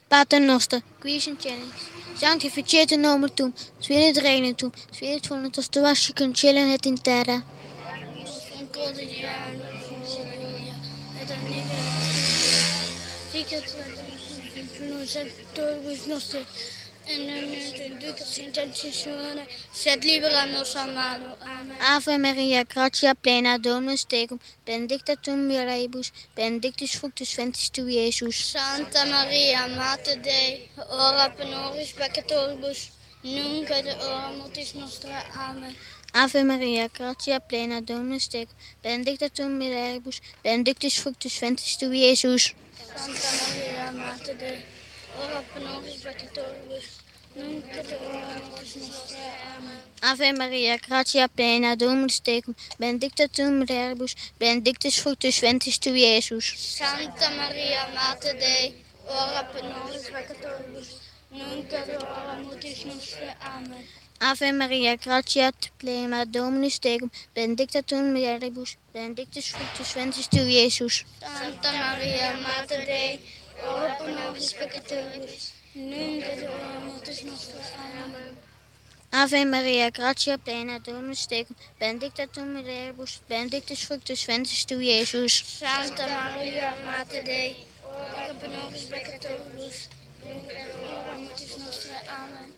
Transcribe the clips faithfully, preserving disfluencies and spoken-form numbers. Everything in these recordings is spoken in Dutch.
Pater Noster, qui centellis, sanctificete nomen tuum, spiritus regnum tuum, spiritus voluntas tuae cancellum et in terra. Nostrum quotidianum et annica sic et nos sectoribus nostri, et non nos inducas in tentationem, sed libera nos a malo. Amen. Ave Maria, gratia plena, Dominus tecum, benedicta tu in mulieribus, benedictus fructus ventris tui, Iesus. Santa Maria, Mater Dei, ora pro nobis peccatoribus, nunc et in hora mortis nostra. Amen. Ave Maria, gratia plena, Dominus tecum, benedicta tu in mulieribus, benedictus fructus ventris tui, Iesus. Santa Maria, Mater Dei, ora pro nobis peccatoribus, nunc et in hora mortis nostra. Amen. Ave Maria, gratia plena, Dominus tecum, benedicta tu in mulieribus, benedictus fructus ventris tui, Iesus. Santa Maria, Mater Dei, ora pro nobis peccatoribus, nunc et in hora mortis nostra. Amen. Ave Maria, gratia plena, Dominus tecum, benedicta tu in mulieribus, benedictus fructus ventris tui, Iesus. Santa Maria, Mater Dei, ora pro nobis peccatoribus, nunc et in hora mortis nostra. Amen. Ave Maria, gratia plena, Dominus tecum, benedicta tu in mulieribus, benedictus fructus ventris tui, Iesus. Santa Maria, Mater Dei, ora pro nobis peccatoribus, nunc et in hora mortis nostra. Amen.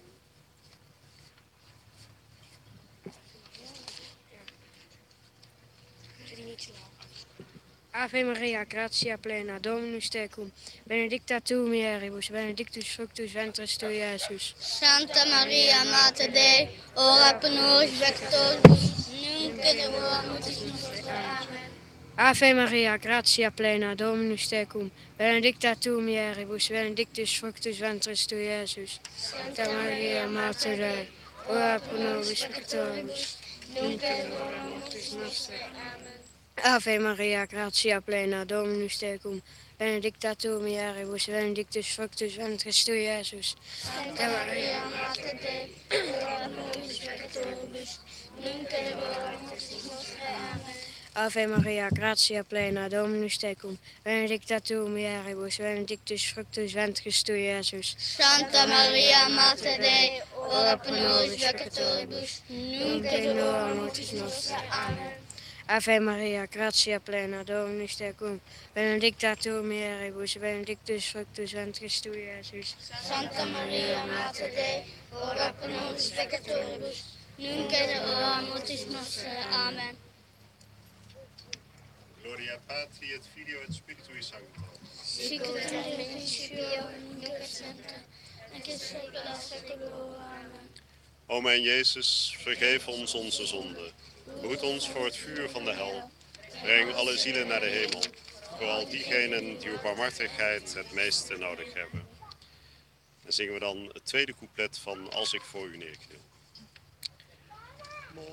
Ave Maria, gratia plena, Dominus tecum, benedicta tu mulieribus, benedictus fructus ventris tui, Iesus. Santa Maria, Mater Dei, ora pro nobis peccatoribus, nunc et in hora mortis nostra. Amen. Ave Maria, gratia plena, Dominus tecum, benedicta tu mulieribus, benedictus fructus ventris tui, Iesus. Santa Maria, Mater Dei, ora pro nobis peccatoribus, nunc et in hora mortis nostra. Amen. Ave Maria, gratia plena, Dominus tecum, benedicta tu mulieribus, benedictus fructus ventris tui, Iesus. Santa Maria, Mater Dei, ora pro nobis peccatoribus, nunc et in hora mortis nostra. Amen. Ave Maria, gratia plena, Dominus tecum, benedicta tu mulieribus, benedictus fructus ventris tui, Iesus. Santa Maria, Mater Dei, ora pro nobis peccatoribus, nunc et in hora mortis nostra. Amen. Ave Maria, gratia plena, Dominus tecum, benedicta tu mulieribus, benedictus fructus ventris tui, Iesus. Santa Maria, Mater Dei, ora pro nobis peccatoribus, nunc et in hora mortis nostra. Amen. Gloria Patri et Filio et Spiritui Sancto. Sic et in principio, nunc et semper, et in saecula saeculorum. Amen. O mijn Jezus, vergeef ons onze zonden. Behoed ons voor het vuur van de hel. Breng alle zielen naar de hemel. Vooral diegenen die uw barmhartigheid het meeste nodig hebben. Dan zingen we dan het tweede couplet van Als ik voor u neerkniel.